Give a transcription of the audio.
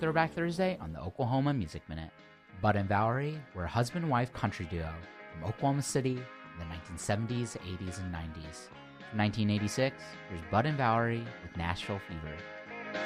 Throwback Thursday on the Oklahoma Music Minute. Bud and Valerie were a husband-wife country duo from Oklahoma City in the 1970s, 80s, and 90s. From 1986, here's Bud and Valerie with Nashville Fever.